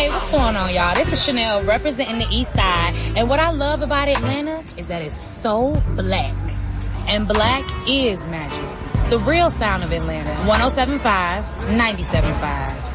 Hey, what's going on, y'all? This is Chanel representing the East Side. And what I love about Atlanta is that it's so black. And black is magic. The real sound of Atlanta. 107.5, 97.5.